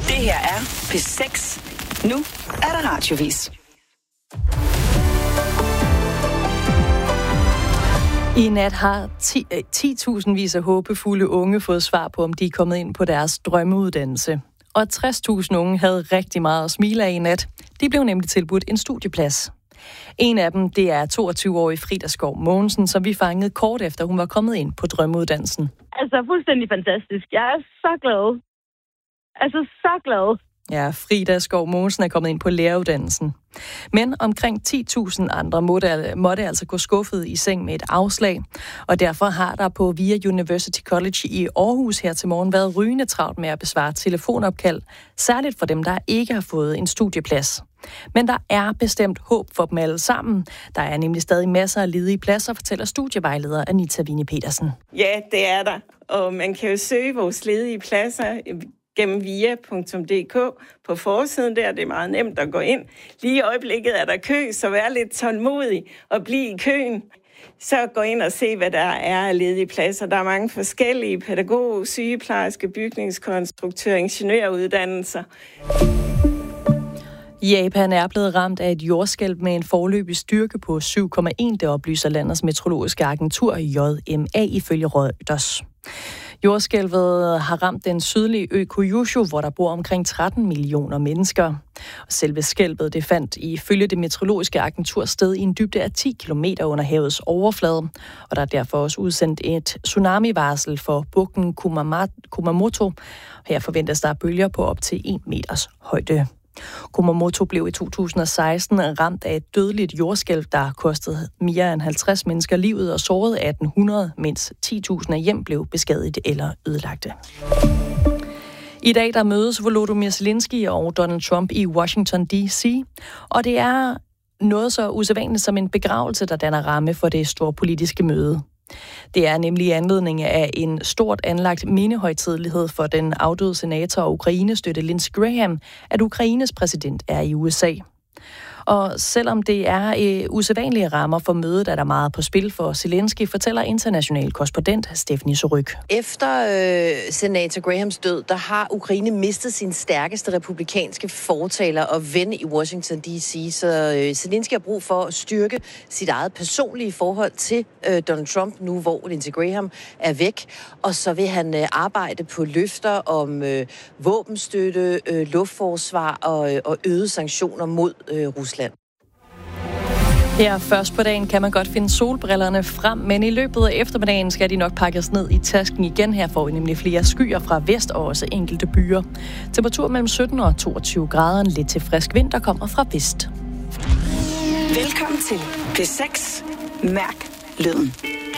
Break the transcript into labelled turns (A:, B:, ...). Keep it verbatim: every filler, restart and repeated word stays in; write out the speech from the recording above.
A: Det her er P seks. Nu er der radiovis.
B: I nat har ti tusind vis af håbefulde unge fået svar på, om de er kommet ind på deres drømmeuddannelse. Og tres tusind unge havde rigtig meget at smile af i nat. De blev nemlig tilbudt en studieplads. En af dem, det er toogtyve-årige Frida Skov Mogensen, som vi fangede kort efter, hun var kommet ind på drømmeuddannelsen.
C: Altså, fuldstændig fantastisk. Jeg er så glad. Altså, så glad.
B: Ja, Frida Skov Mogensen er kommet ind på læreruddannelsen. Men omkring ti tusind andre måtte, måtte altså gå skuffet i seng med et afslag. Og derfor har der på V I A University College i Aarhus her til morgen været rygende travlt med at besvare telefonopkald. Særligt for dem, der ikke har fået en studieplads. Men der er bestemt håb for dem alle sammen. Der er nemlig stadig masser af ledige pladser, fortæller studievejleder Anita Vini Petersen.
D: Ja, det er der. Og man kan jo søge vores ledige pladser gennem via punktum d k på forsiden der. Det er meget nemt at gå ind. Lige i øjeblikket er der kø, så vær lidt tålmodig og bliv i køen. Så gå ind og se, hvad der er af ledige pladser. Der er mange forskellige pædagog, sygeplejerske, bygningskonstruktør, ingeniøruddannelser.
B: Japan er blevet ramt af et jordskælv med en foreløbig styrke på syv komma en, det oplyser landets meteorologiske agentur J M A ifølge Reuters. Jordskælvet har ramt den sydlige ø Kyushu, hvor der bor omkring tretten millioner mennesker. Og selve skælvet det fandt ifølge det meteorologiske agentur sted i en dybde af ti kilometer under havets overflade. Og der er derfor også udsendt et tsunami-varsel for bugten Kumamoto. Her forventes der bølger på op til en meters højde. Kumamoto blev i to tusind og seksten ramt af et dødeligt jordskælv, der kostede mere end halvtreds mennesker livet og sårede atten hundrede, mens ti tusind af hjem blev beskadiget eller ødelagte. I dag der mødes Volodymyr Zelensky og Donald Trump i Washington D C, og det er noget så usædvanligt som en begravelse, der danner ramme for det store politiske møde. Det er nemlig i anledning af en stort anlagt mindehøjtidelighed for den afdøde senator og Ukraine-støtte Lindsey Graham, at Ukraines præsident er i U S A. Og selvom det er øh, usædvanlige rammer for mødet, er der meget på spil for Zelensky, fortæller international korrespondent Stephanie Suryk.
E: Efter øh, senator Grahams død, der har Ukraine mistet sin stærkeste republikanske fortaler og ven i Washington D C, så øh, Zelensky har brug for at styrke sit eget personlige forhold til øh, Donald Trump, nu hvor Lindsey Graham er væk. Og så vil han øh, arbejde på løfter om øh, våbenstøtte, øh, luftforsvar og, øh, og øgede sanktioner mod øh, Rusland.
B: Her først på dagen kan man godt finde solbrillerne frem, men i løbet af eftermiddagen skal de nok pakkes ned i tasken igen. Her får vi nemlig flere skyer fra vest og også enkelte byer. Temperatur mellem sytten og toogtyve grader, lidt til frisk vind, der kommer fra vest.
A: Velkommen til P seks. Mærk lyden.